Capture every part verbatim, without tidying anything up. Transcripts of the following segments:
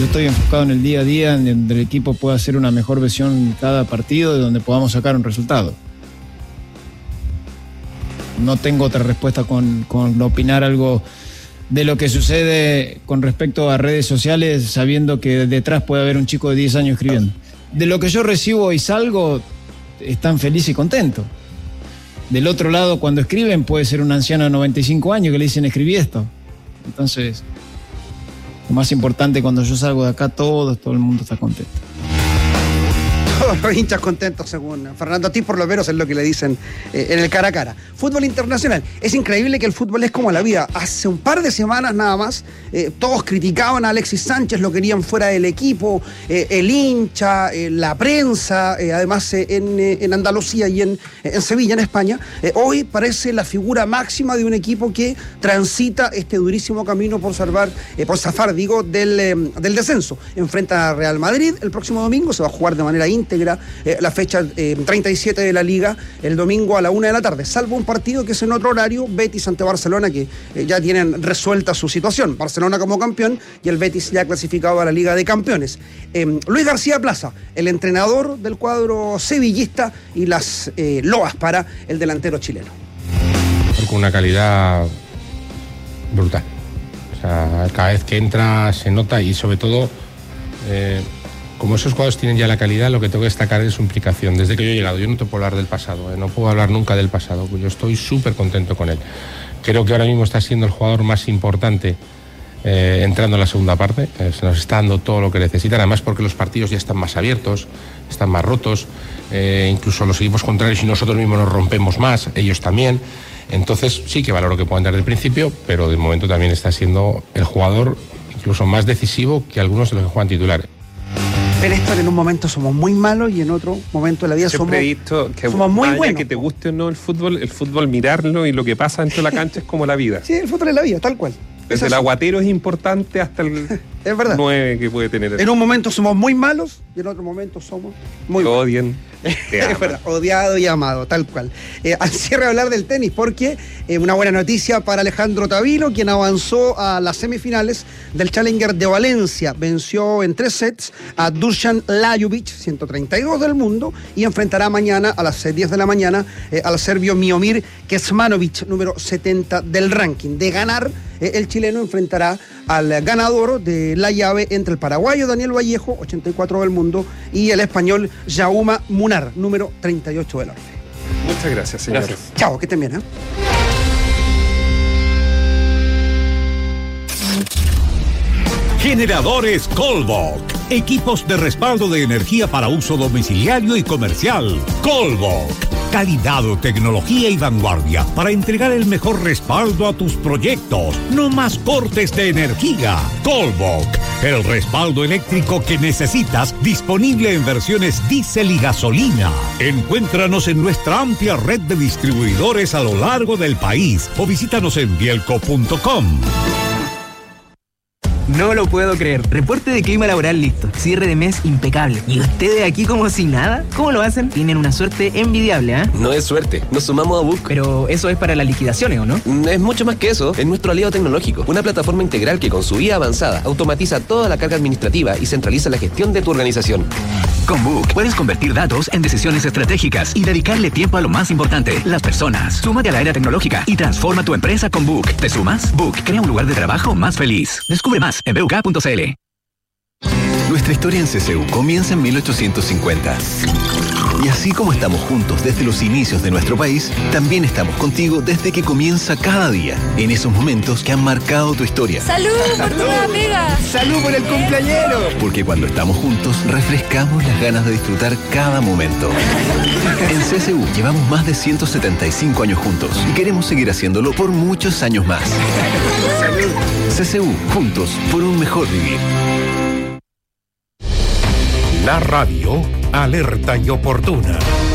Yo estoy enfocado en el día a día, en donde el equipo pueda hacer una mejor versión en cada partido, de donde podamos sacar un resultado. No tengo otra respuesta con, con opinar algo de lo que sucede con respecto a redes sociales, sabiendo que detrás puede haber un chico de diez años escribiendo. De lo que yo recibo y salgo, están felices y contentos. Del otro lado, cuando escriben, puede ser un anciano de noventa y cinco años que le dicen escribí esto. Entonces, lo más importante, cuando yo salgo de acá, todo, todo el mundo está contento. Todos los hinchas contentos, según Fernando Ortiz, por lo menos es lo que le dicen eh, en el cara a cara. Fútbol internacional. Es increíble que el fútbol es como la vida. Hace un par de semanas nada más, eh, todos criticaban a Alexis Sánchez, lo querían fuera del equipo, eh, el hincha, eh, la prensa, eh, además eh, en, eh, en Andalucía y en, en Sevilla, en España. Eh, hoy parece la figura máxima de un equipo que transita este durísimo camino por salvar, eh, por zafar, digo, del, eh, del descenso. Enfrenta a Real Madrid el próximo domingo, se va a jugar de manera íntegra Eh, la fecha eh, treinta y siete de la Liga el domingo a la una de la tarde, salvo un partido que es en otro horario, Betis ante Barcelona, que eh, ya tienen resuelta su situación. Barcelona como campeón y el Betis ya clasificado a la Liga de Campeones. Eh, Luis García Plaza, el entrenador del cuadro sevillista, y las eh, loas para el delantero chileno. Con una calidad brutal. O sea, cada vez que entra se nota, y sobre todo... Eh, Como esos jugadores tienen ya la calidad, lo que tengo que destacar es su implicación. Desde que yo he llegado, yo no te puedo hablar del pasado, ¿eh? no puedo hablar nunca del pasado, yo estoy súper contento con él. Creo que ahora mismo está siendo el jugador más importante eh, entrando en la segunda parte, eh, se nos está dando todo lo que necesitan, además porque los partidos ya están más abiertos, están más rotos, eh, incluso los equipos contrarios y nosotros mismos nos rompemos más, ellos también. Entonces sí que valoro que puedan dar del principio, pero de momento también está siendo el jugador incluso más decisivo que algunos de los que juegan titulares. Ver esto, en un momento somos muy malos y en otro momento de la vida Siempre somos, he visto que somos muy buenos. Que te guste o no el fútbol, el fútbol mirarlo y lo que pasa dentro de la cancha es como la vida. Sí, el fútbol es la vida, tal cual. Desde el aguatero es importante hasta el es verdad. nueve que puede tener. En un momento somos muy malos y en otro momento somos muy buenos. Odien. Es verdad, odiado y amado, tal cual. Eh, al cierre hablar del tenis, porque eh, una buena noticia para Alejandro Tavilo, quien avanzó a las semifinales del Challenger de Valencia. Venció en tres sets a Dusan Lajovic, ciento treinta y dos del mundo, y enfrentará mañana a las diez de la mañana eh, al serbio Miomir Kecmanovic, número setenta del ranking. De ganar, eh, el chileno enfrentará al ganador de la llave entre el paraguayo Daniel Vallejo, ochenta y cuatro del mundo, y el español Jaume Munar, número treinta y ocho del orden. Muchas gracias, señor. Gracias. Chao, que estén bien, ¿eh? Generadores Colbok. Equipos de respaldo de energía para uso domiciliario y comercial. Colbok. Calidad, tecnología y vanguardia para entregar el mejor respaldo a tus proyectos. No más cortes de energía. Colbok. El respaldo eléctrico que necesitas, disponible en versiones diésel y gasolina. Encuéntranos en nuestra amplia red de distribuidores a lo largo del país o visítanos en bielco punto com. No lo puedo creer. Reporte de clima laboral listo. Cierre de mes impecable. ¿Y ustedes aquí como si nada? ¿Cómo lo hacen? Tienen una suerte envidiable, ¿eh? No es suerte. Nos sumamos a Book. Pero eso es para las liquidaciones, ¿o no? Es mucho más que eso. Es nuestro aliado tecnológico. Una plataforma integral que con su I A avanzada automatiza toda la carga administrativa y centraliza la gestión de tu organización. Con Book puedes convertir datos en decisiones estratégicas y dedicarle tiempo a lo más importante, las personas. Súmate a la era tecnológica y transforma tu empresa con Book. ¿Te sumas? Book crea un lugar de trabajo más feliz. Descubre más en b u k punto c l. Nuestra historia en C C U comienza en mil ochocientos cincuenta. Y así como estamos juntos desde los inicios de nuestro país, también estamos contigo desde que comienza cada día, en esos momentos que han marcado tu historia. ¡Salud por tu nueva pega! ¡Salud por el cumpleañero! Porque cuando estamos juntos, refrescamos las ganas de disfrutar cada momento. En C C U llevamos más de ciento setenta y cinco años juntos y queremos seguir haciéndolo por muchos años más. ¡Salud! C C U, juntos por un mejor vivir. La radio, alerta y oportuna.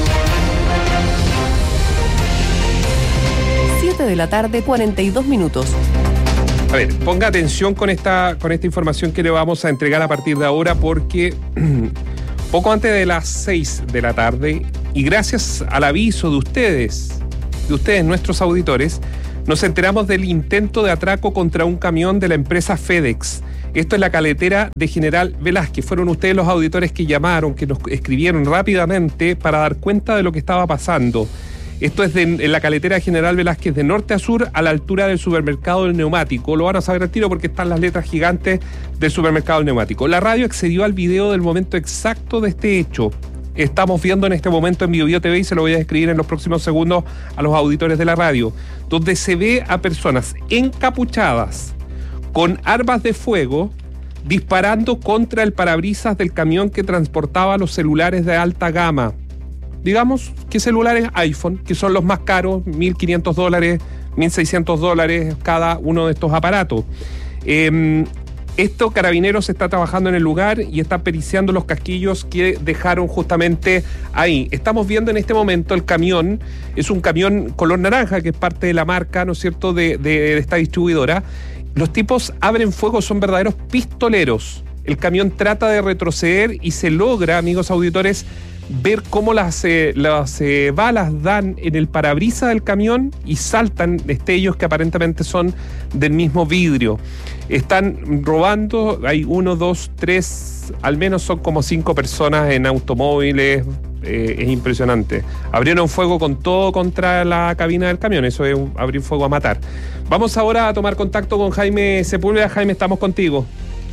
siete de la tarde, cuarenta y dos minutos. A ver, ponga atención con esta, con esta información que le vamos a entregar a partir de ahora, porque poco antes de las seis de la tarde, y gracias al aviso de ustedes, de ustedes, nuestros auditores, nos enteramos del intento de atraco contra un camión de la empresa FedEx Esto es la caletera de General Velázquez. Fueron ustedes los auditores que llamaron, que nos escribieron rápidamente para dar cuenta de lo que estaba pasando. Esto es de, en la caletera de General Velázquez de norte a sur, a la altura del supermercado del Neumático. Lo van a saber al tiro porque están las letras gigantes del supermercado del Neumático. La radio accedió al video del momento exacto de este hecho. Estamos viendo en este momento en BioBio T V y se lo voy a describir en los próximos segundos a los auditores de la radio, donde se ve a personas encapuchadas con armas de fuego disparando contra el parabrisas del camión que transportaba los celulares de alta gama. Digamos que celulares iPhone, que son los más caros, mil quinientos dólares, mil seiscientos dólares cada uno de estos aparatos. Eh, esto Carabineros está trabajando en el lugar y está periciando los casquillos que dejaron justamente ahí. Estamos viendo en este momento el camión, es un camión color naranja, que es parte de la marca, ¿no es cierto?, de, de esta distribuidora. Los tipos abren fuego, son verdaderos pistoleros. El camión trata de retroceder y se logra, amigos auditores, ver cómo las, eh, las eh, balas dan en el parabrisas del camión y saltan destellos que aparentemente son del mismo vidrio. Están robando, hay uno, dos, tres, al menos son como cinco personas en automóviles. Eh, es impresionante. Abrieron fuego con todo contra la cabina del camión. Eso es un, abrir fuego a matar. Vamos ahora a tomar contacto con Jaime Sepúlveda. Jaime, estamos contigo.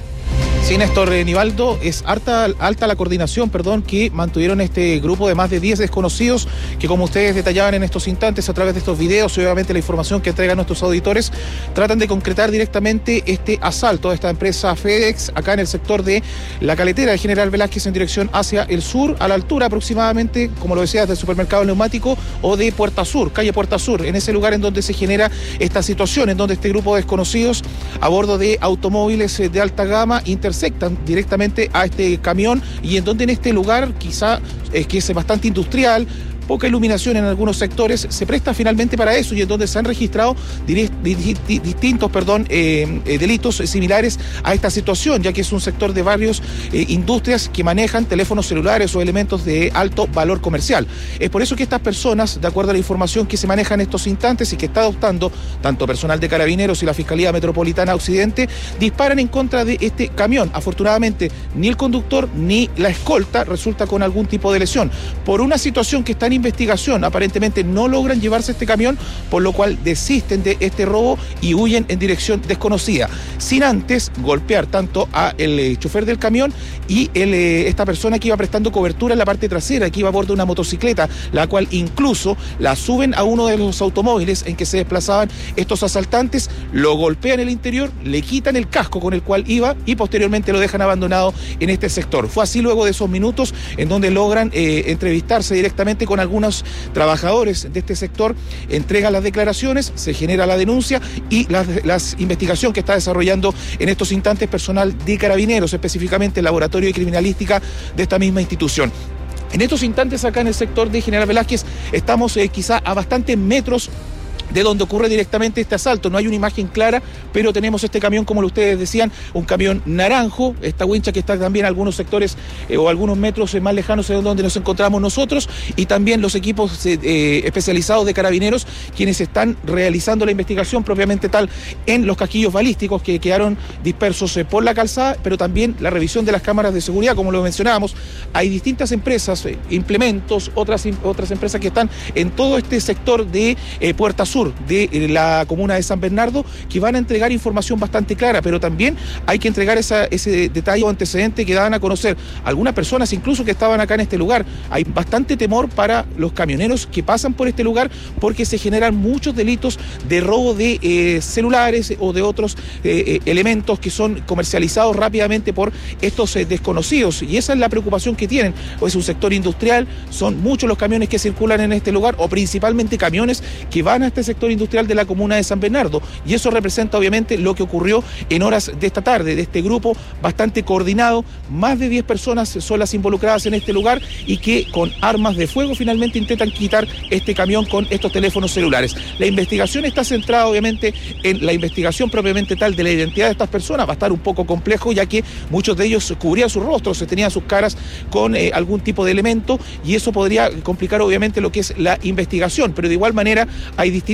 Sí, Néstor, eh, Nivaldo, es alta, alta la coordinación, perdón, que mantuvieron este grupo de más de diez desconocidos que, como ustedes detallaban en estos instantes a través de estos videos y obviamente la información que entregan nuestros auditores, tratan de concretar directamente este asalto a esta empresa FedEx acá en el sector de la caletera de General Velázquez en dirección hacia el sur, a la altura aproximadamente, como lo decías, del supermercado Neumático o de Puerta Sur, calle Puerta Sur, en ese lugar en donde se genera esta situación, en donde este grupo de desconocidos a bordo de automóviles de alta gama inter sectan directamente a este camión y en donde en este lugar quizá es que es bastante industrial, poca iluminación en algunos sectores, se presta finalmente para eso y en donde se han registrado di- di- di- distintos perdón, eh, eh, delitos similares a esta situación, ya que es un sector de varios eh, industrias que manejan teléfonos celulares o elementos de alto valor comercial. Es por eso que estas personas, de acuerdo a la información que se maneja en estos instantes y que está adoptando tanto personal de Carabineros y la Fiscalía Metropolitana Occidente, disparan en contra de este camión. Afortunadamente, ni el conductor ni la escolta resulta con algún tipo de lesión. Por una situación que está en investigación, aparentemente no logran llevarse este camión, por lo cual desisten de este robo y huyen en dirección desconocida, sin antes golpear tanto a el eh, chofer del camión y el, eh, esta persona que iba prestando cobertura en la parte trasera, que iba a bordo de una motocicleta, la cual incluso la suben a uno de los automóviles en que se desplazaban estos asaltantes, lo golpean en el interior, le quitan el casco con el cual iba y posteriormente lo dejan abandonado en este sector. Fue así luego de esos minutos en donde logran eh, entrevistarse directamente con algunos trabajadores de este sector, entregan las declaraciones, se genera la denuncia y la las investigación que está desarrollando en estos instantes personal de Carabineros, específicamente el Laboratorio de Criminalística de esta misma institución. En estos instantes acá en el sector de General Velázquez estamos eh, quizá a bastantes metros de donde ocurre directamente este asalto. No hay una imagen clara, pero tenemos este camión, como ustedes decían, un camión naranjo, esta wincha que está también en algunos sectores eh, o algunos metros eh, más lejanos de donde nos encontramos nosotros, y también los equipos eh, eh, especializados de Carabineros, quienes están realizando la investigación propiamente tal en los casquillos balísticos que quedaron dispersos eh, por la calzada, pero también la revisión de las cámaras de seguridad, como lo mencionábamos. Hay distintas empresas, eh, implementos, otras, otras empresas que están en todo este sector de eh, Puerta Sur, de la comuna de San Bernardo, que van a entregar información bastante clara, pero también hay que entregar esa, ese detalle o antecedente que daban a conocer algunas personas incluso que estaban acá en este lugar. Hay bastante temor para los camioneros que pasan por este lugar porque se generan muchos delitos de robo de eh, celulares o de otros eh, eh, elementos que son comercializados rápidamente por estos eh, desconocidos, y esa es la preocupación que tienen. O es un sector industrial, son muchos los camiones que circulan en este lugar, o principalmente camiones que van a este sector industrial de la comuna de San Bernardo, y eso representa obviamente lo que ocurrió en horas de esta tarde, de este grupo bastante coordinado. Más de diez personas son las involucradas en este lugar y que con armas de fuego finalmente intentan quitar este camión con estos teléfonos celulares. La investigación está centrada obviamente en la investigación propiamente tal de la identidad de estas personas. Va a estar un poco complejo, ya que muchos de ellos cubrían sus rostros, se tenían sus caras con eh, algún tipo de elemento, y eso podría complicar obviamente lo que es la investigación, pero de igual manera hay distintos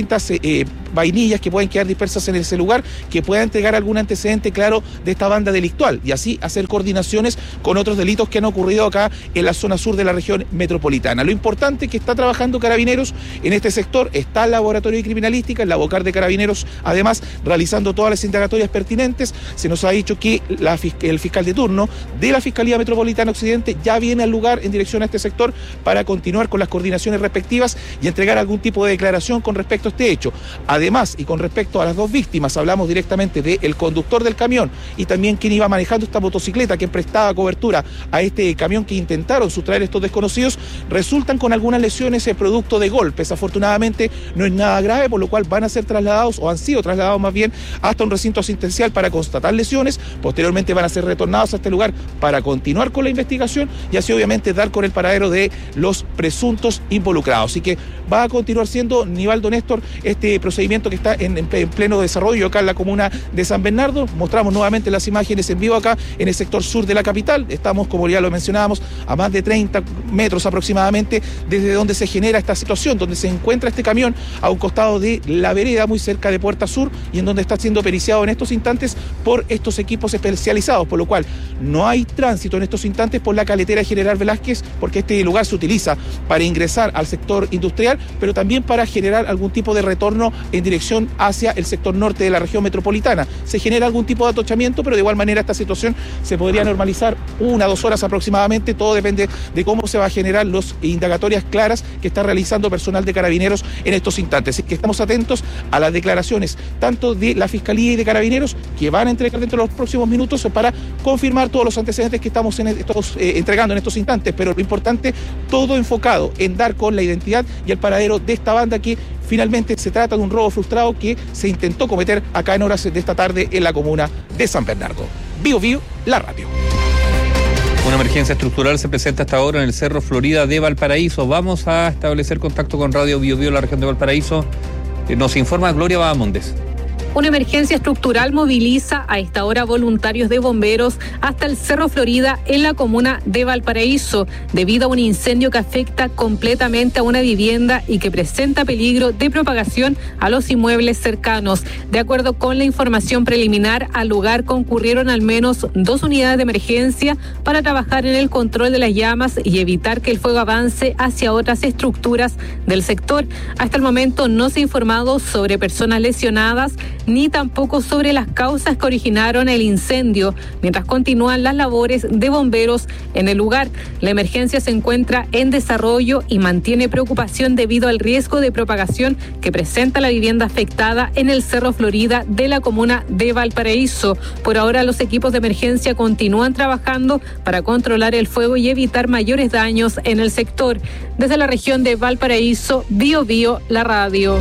distintas eh, vainillas que pueden quedar dispersas en ese lugar, que pueda entregar algún antecedente claro de esta banda delictual y así hacer coordinaciones con otros delitos que han ocurrido acá en la zona sur de la región metropolitana. Lo importante es que está trabajando Carabineros en este sector, está el laboratorio de criminalística, el Labocar de Carabineros, además realizando todas las indagatorias pertinentes. Se nos ha dicho que la, el fiscal de turno de la Fiscalía Metropolitana Occidente ya viene al lugar en dirección a este sector para continuar con las coordinaciones respectivas y entregar algún tipo de declaración con respecto a este hecho. Además, y con respecto a las dos víctimas, hablamos directamente del conductor del camión y también quien iba manejando esta motocicleta, que prestaba cobertura a este camión que intentaron sustraer estos desconocidos, resultan con algunas lesiones en producto de golpes. Afortunadamente no es nada grave, por lo cual van a ser trasladados, o han sido trasladados más bien, hasta un recinto asistencial para constatar lesiones. Posteriormente van a ser retornados a este lugar para continuar con la investigación y así obviamente dar con el paradero de los presuntos involucrados. Así que va a continuar siendo, Nivaldo, Néstor, este procedimiento que está en, en pleno desarrollo acá en la comuna de San Bernardo. Mostramos nuevamente las imágenes en vivo acá en el sector sur de la capital. Estamos, como ya lo mencionábamos, a más de treinta metros aproximadamente desde donde se genera esta situación, donde se encuentra este camión a un costado de la vereda, muy cerca de Puerta Sur, y en donde está siendo periciado en estos instantes por estos equipos especializados, por lo cual no hay tránsito en estos instantes por la caletera General Velázquez, porque este lugar se utiliza para ingresar al sector industrial, pero también para generar algún tipo de retorno en dirección hacia el sector norte de la región metropolitana. Se genera algún tipo de atochamiento, pero de igual manera esta situación se podría normalizar una, dos horas aproximadamente. Todo depende de cómo se va a generar las indagatorias claras que está realizando personal de Carabineros en estos instantes. Así que estamos atentos a las declaraciones tanto de la Fiscalía y de Carabineros, que van a entregar dentro de los próximos minutos para confirmar todos los antecedentes que estamos en estos, eh, entregando en estos instantes, pero lo importante, todo enfocado en dar con la identidad y el paradero de esta banda, que finalmente se trata de un robo frustrado que se intentó cometer acá en horas de esta tarde en la comuna de San Bernardo. Bio Bio, la radio. Una emergencia estructural se presenta hasta ahora en el Cerro Florida de Valparaíso. Vamos a establecer contacto con Radio Bio Bio, la región de Valparaíso. Nos informa Gloria Bahamondes. Una emergencia estructural moviliza a esta hora voluntarios de bomberos hasta el Cerro Florida en la comuna de Valparaíso, debido a un incendio que afecta completamente a una vivienda y que presenta peligro de propagación a los inmuebles cercanos. De acuerdo con la información preliminar, al lugar concurrieron al menos dos unidades de emergencia para trabajar en el control de las llamas y evitar que el fuego avance hacia otras estructuras del sector. Hasta el momento no se ha informado sobre personas lesionadas ni tampoco sobre las causas que originaron el incendio, mientras continúan las labores de bomberos en el lugar. La emergencia se encuentra en desarrollo y mantiene preocupación debido al riesgo de propagación que presenta la vivienda afectada en el Cerro Florida de la comuna de Valparaíso. Por ahora, los equipos de emergencia continúan trabajando para controlar el fuego y evitar mayores daños en el sector. Desde la región de Valparaíso, Bio Bio, la radio.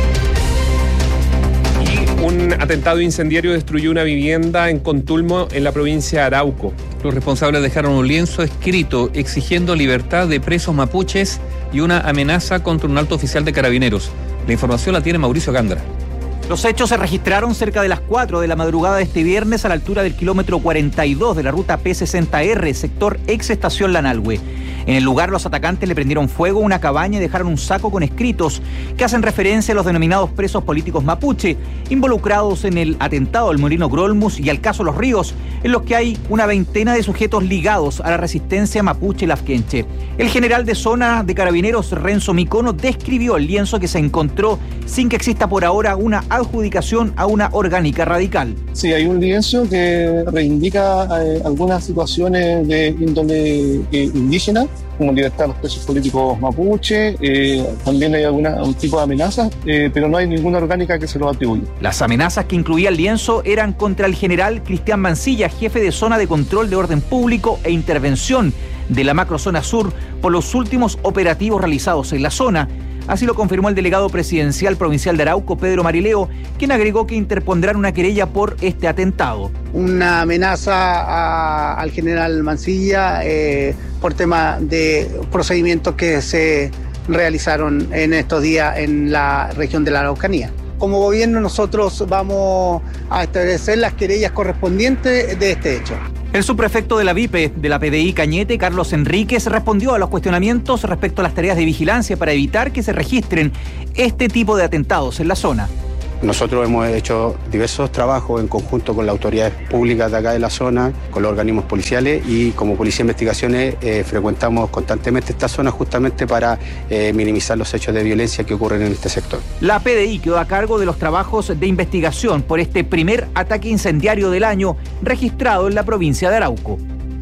Un atentado incendiario destruyó una vivienda en Contulmo, en la provincia de Arauco. Los responsables dejaron un lienzo escrito exigiendo libertad de presos mapuches y una amenaza contra un alto oficial de Carabineros. La información la tiene Mauricio Gándara. Los hechos se registraron cerca de las cuatro de la madrugada de este viernes a la altura del kilómetro cuarenta y dos de la ruta P sesenta R, sector ex estación Lanalhue. En el lugar, los atacantes le prendieron fuego a una cabaña y dejaron un saco con escritos que hacen referencia a los denominados presos políticos mapuche, involucrados en el atentado del Molino Grolmus y al caso Los Ríos, en los que hay una veintena de sujetos ligados a la resistencia mapuche lafkenche. El general de zona de Carabineros, Renzo Micono, describió el lienzo que se encontró sin que exista por ahora una adjudicación a una orgánica radical. Sí, hay un lienzo que reivindica eh, algunas situaciones de índole eh, indígena, como libertad de los presos políticos mapuche, eh, también hay alguna, un tipo de amenazas, eh, pero no hay ninguna orgánica que se lo atribuya. Las amenazas que incluía el lienzo eran contra el general Cristian Mancilla, jefe de zona de control de orden público e intervención de la macrozona sur, por los últimos operativos realizados en la zona. Así lo confirmó el delegado presidencial provincial de Arauco, Pedro Marileo, quien agregó que interpondrán una querella por este atentado. Una amenaza a, al general Mancilla eh, por tema de procedimientos que se realizaron en estos días en la región de la Araucanía. Como gobierno nosotros vamos a establecer las querellas correspondientes de este hecho. El subprefecto de la V I P E de la P D I Cañete, Carlos Enríquez, respondió a los cuestionamientos respecto a las tareas de vigilancia para evitar que se registren este tipo de atentados en la zona. Nosotros hemos hecho diversos trabajos en conjunto con las autoridades públicas de acá de la zona, con los organismos policiales y como Policía de Investigaciones eh, frecuentamos constantemente esta zona justamente para eh, minimizar los hechos de violencia que ocurren en este sector. La P D I quedó a cargo de los trabajos de investigación por este primer ataque incendiario del año registrado en la provincia de Arauco.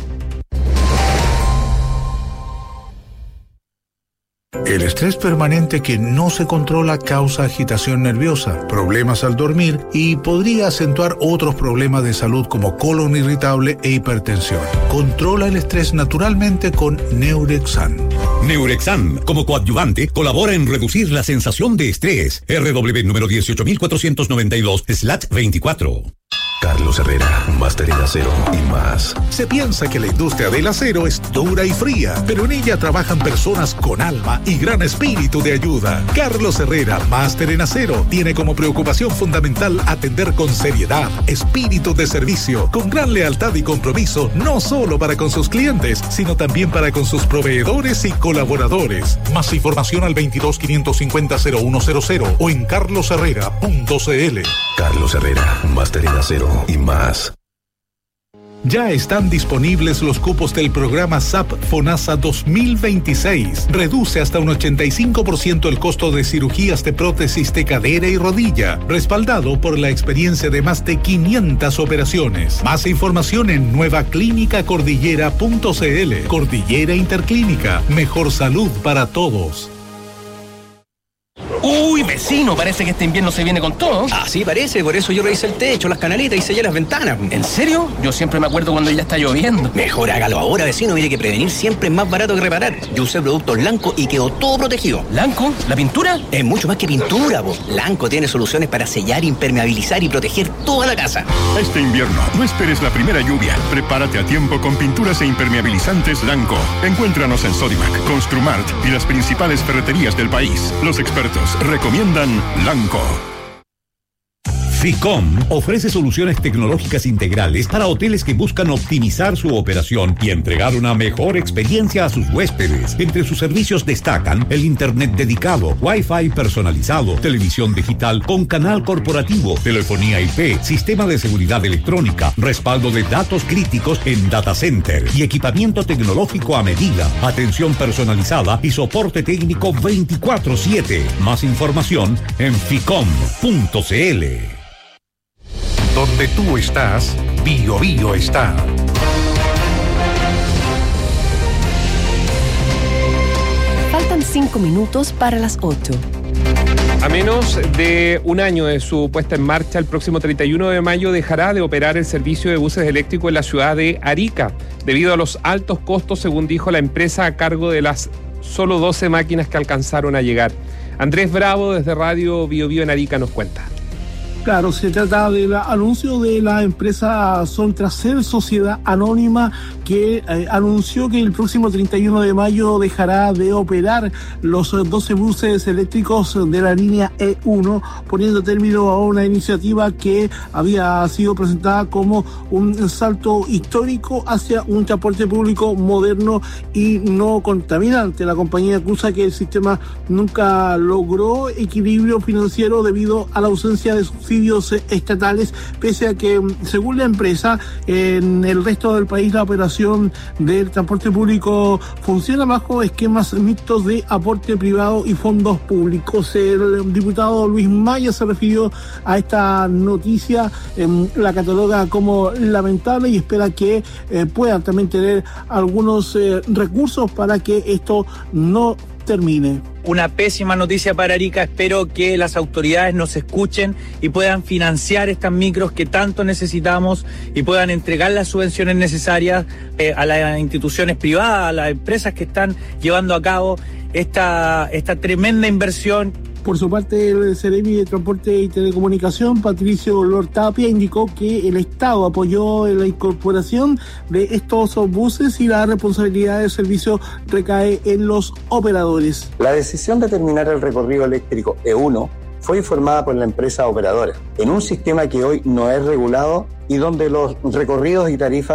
El estrés permanente que no se controla causa agitación nerviosa, problemas al dormir y podría acentuar otros problemas de salud como colon irritable e hipertensión. Controla el estrés naturalmente con Neurexan. Neurexan, como coadyuvante, colabora en reducir la sensación de estrés. R W número dieciocho mil cuatrocientos noventa y dos slash veinticuatro. Carlos Herrera, máster en acero y más. Se piensa que la industria del acero es dura y fría, pero en ella trabajan personas con alma y gran espíritu de ayuda. Carlos Herrera, máster en acero, tiene como preocupación fundamental atender con seriedad, espíritu de servicio, con gran lealtad y compromiso, no solo para con sus clientes, sino también para con sus proveedores y colaboradores. Más información al veintidós quinientos cincuenta cero uno cero cero o en carlos herrera punto c l. Carlos Herrera, máster en acero y más. Ya están disponibles los cupos del programa S A P FONASA dos mil veintiséis. Reduce hasta un ochenta y cinco por ciento el costo de cirugías de prótesis de cadera y rodilla, respaldado por la experiencia de más de quinientas operaciones. Más información en nueva clínica cordillera punto c l. Cordillera Interclínica, mejor salud para todos. Uy, vecino, parece que este invierno se viene con todo. Ah, sí, parece, por eso yo revisé el techo, las canaletas y sellé las ventanas. ¿En serio? Yo siempre me acuerdo cuando ya está lloviendo. Mejor hágalo ahora, vecino, mire que prevenir siempre es más barato que reparar. Yo usé productos Lanco y quedó todo protegido. ¿Lanco? ¿La pintura? Es mucho más que pintura, po. Lanco tiene soluciones para sellar, impermeabilizar y proteger toda la casa. Este invierno, no esperes la primera lluvia. Prepárate a tiempo con pinturas e impermeabilizantes Lanco. Encuéntranos en Sodimac, Construmart y las principales ferreterías del país. Los expertos recomiendan Lanco. FICOM ofrece soluciones tecnológicas integrales para hoteles que buscan optimizar su operación y entregar una mejor experiencia a sus huéspedes. Entre sus servicios destacan el internet dedicado, Wi-Fi personalizado, televisión digital con canal corporativo, telefonía I P, sistema de seguridad electrónica, respaldo de datos críticos en data center y equipamiento tecnológico a medida, atención personalizada y soporte técnico veinticuatro siete. Más información en ficom punto c l. Donde tú estás, Bio Bio está. Faltan cinco minutos para las ocho. A menos de un año de su puesta en marcha, el próximo treinta y uno de mayo dejará de operar el servicio de buses eléctricos en la ciudad de Arica, debido a los altos costos, según dijo la empresa, a cargo de las solo doce máquinas que alcanzaron a llegar. Andrés Bravo, desde Radio Bio Bio en Arica, nos cuenta. Claro, se trata del anuncio de la empresa Sontracel, sociedad anónima, que eh, anunció que el próximo treinta y uno de mayo dejará de operar los doce buses eléctricos de la línea E uno, poniendo término a una iniciativa que había sido presentada como un salto histórico hacia un transporte público moderno y no contaminante. La compañía acusa que el sistema nunca logró equilibrio financiero debido a la ausencia de subsidios estatales, pese a que, según la empresa, en el resto del país la operación del transporte público funciona bajo esquemas mixtos de aporte privado y fondos públicos. El diputado Luis Maya se refirió a esta noticia, eh, la cataloga como lamentable y espera que eh, puedan también tener algunos eh, recursos para que esto no termine. Una pésima noticia para Arica. Espero que las autoridades nos escuchen y puedan financiar estas micros que tanto necesitamos y puedan entregar las subvenciones necesarias eh, a las instituciones privadas, a las empresas que están llevando a cabo esta, esta tremenda inversión. Por su parte, el Seremi de Transporte y Telecomunicación, Patricio Lord Tapia, indicó que el Estado apoyó la incorporación de estos buses y la responsabilidad del servicio recae en los operadores. La decisión de terminar el recorrido eléctrico E uno fue informada por la empresa operadora, en un sistema que hoy no es regulado y donde los recorridos y tarifas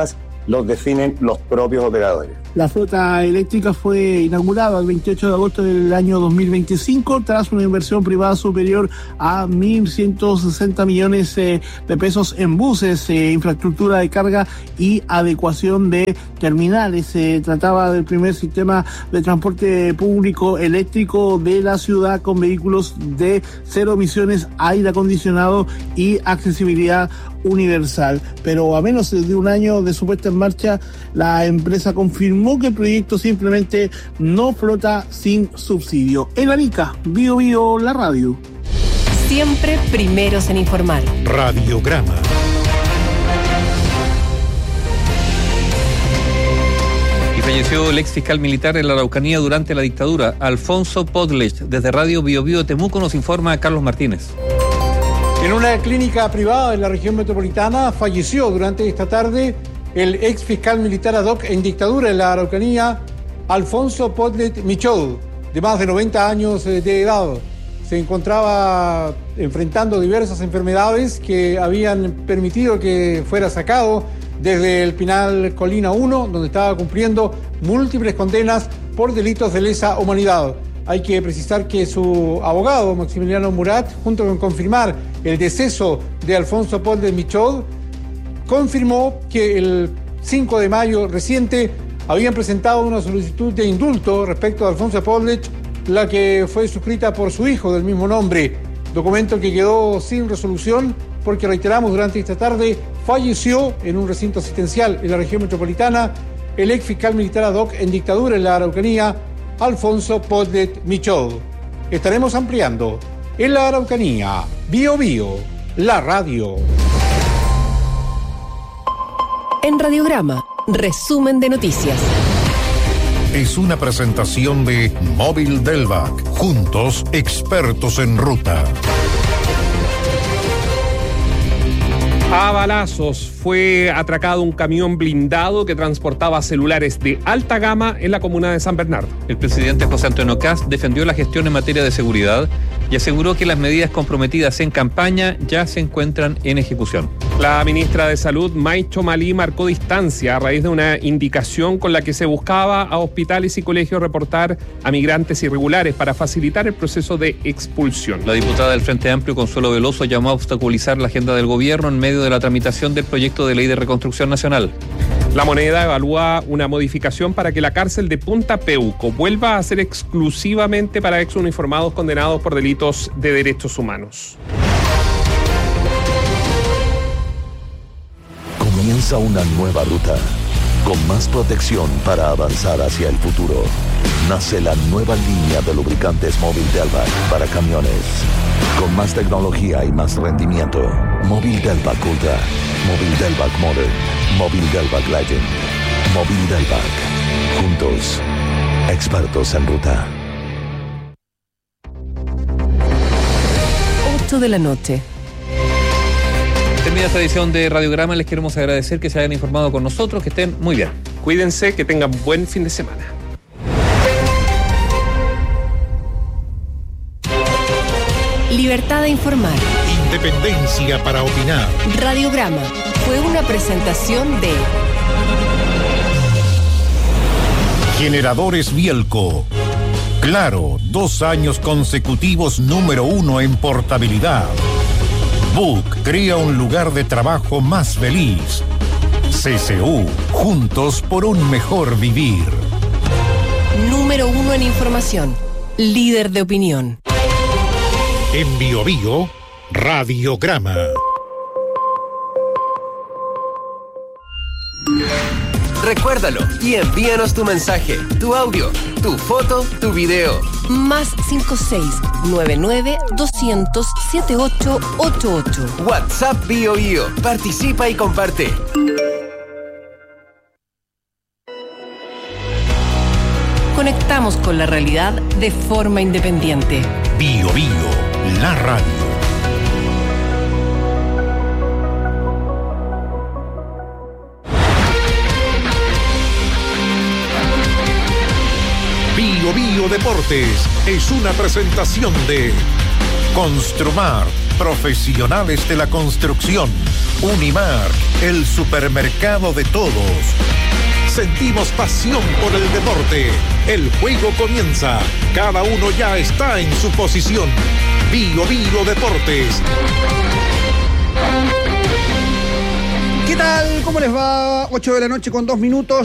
los definen los propios operadores. La flota eléctrica fue inaugurada el veintiocho de agosto del año dos mil veinticinco tras una inversión privada superior a mil ciento sesenta millones eh, de pesos en buses, eh, infraestructura de carga y adecuación de terminales. Se trataba del primer sistema de transporte público eléctrico de la ciudad con vehículos de cero emisiones, aire acondicionado y accesibilidad universal. Pero a menos de un año de su puesta en marcha, la empresa confirmó que el proyecto simplemente no flota sin subsidio. En Arica, Bio Bio, la radio. Siempre primeros en informar. Radiograma. Y falleció el ex fiscal militar en la Araucanía durante la dictadura, Alfonso Podlech. Desde Radio Bio Bio Temuco nos informa Carlos Martínez. En una clínica privada de la región metropolitana falleció durante esta tarde el ex fiscal militar ad hoc en dictadura en la Araucanía, Alfonso Podlech Michaud, de más de noventa años de edad. Se encontraba enfrentando diversas enfermedades que habían permitido que fuera sacado desde el penal Colina uno, donde estaba cumpliendo múltiples condenas por delitos de lesa humanidad. Hay que precisar que su abogado, Maximiliano Murat, junto con confirmar el deceso de Alfonso Podlech Michaud, confirmó que el cinco de mayo reciente habían presentado una solicitud de indulto respecto a Alfonso Podlech, la que fue suscrita por su hijo del mismo nombre, documento que quedó sin resolución porque, reiteramos, durante esta tarde falleció en un recinto asistencial en la región metropolitana el ex fiscal militar ad hoc en dictadura en la Araucanía, Alfonso Podlech Michaud. Estaremos ampliando en la Araucanía, Bio Bio, la radio. En Radiograma, resumen de noticias. Es una presentación de Móvil Delvac. Juntos, expertos en ruta. A balazos fue atracado un camión blindado que transportaba celulares de alta gama en la comuna de San Bernardo. El presidente José Antonio Kast defendió la gestión en materia de seguridad y aseguró que las medidas comprometidas en campaña ya se encuentran en ejecución. La ministra de Salud, Maicho Malí, marcó distancia a raíz de una indicación con la que se buscaba a hospitales y colegios reportar a migrantes irregulares para facilitar el proceso de expulsión. La diputada del Frente Amplio, Consuelo Veloso, llamó a obstaculizar la agenda del gobierno en medio de la tramitación del proyecto de ley de reconstrucción nacional. La Moneda evalúa una modificación para que la cárcel de Punta Peuco vuelva a ser exclusivamente para exuniformados condenados por delitos de derechos humanos. Comienza una nueva ruta, con más protección para avanzar hacia el futuro. Nace la nueva línea de lubricantes Móvil Delvac para camiones. Con más tecnología y más rendimiento. Móvil Delvac Ultra, Móvil Delvac Modern, Móvil Delvac Legend, Móvil Delvac. Juntos, expertos en ruta. ocho de la noche. Termina esta edición de Radiograma. Les queremos agradecer que se hayan informado con nosotros, que estén muy bien. Cuídense, que tengan buen fin de semana. Libertad de informar. Independencia para opinar. Radiograma fue una presentación de Generadores Bielco. Claro, dos años consecutivos número uno en portabilidad. Book crea un lugar de trabajo más feliz. C C U, juntos por un mejor vivir. Número uno en información. Líder de opinión. En Bio Bio, Radiograma. Recuérdalo y envíanos tu mensaje, tu audio, tu foto, tu video. Más cinco seis nueve nueve dos cero cero siete ocho ocho ocho. WhatsApp Bio Bio. Participa y comparte. Conectamos con la realidad de forma independiente. Bio Bio, la radio. Bio Bio Deportes es una presentación de Construmar, profesionales de la construcción. Unimar, el supermercado de todos. Sentimos pasión por el deporte. El juego comienza. Cada uno ya está en su posición. Bio Bio Deportes. ¿Qué tal? ¿Cómo les va? ocho de la noche con dos minutos.